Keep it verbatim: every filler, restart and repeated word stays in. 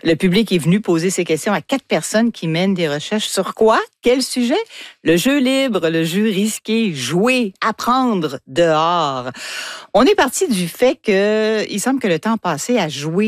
Le public est venu poser ses questions à quatre personnes qui mènent des recherches sur quoi? Quel sujet? Le jeu libre, le jeu risqué, jouer, apprendre dehors. On est parti du fait que il semble que le temps passé à jouer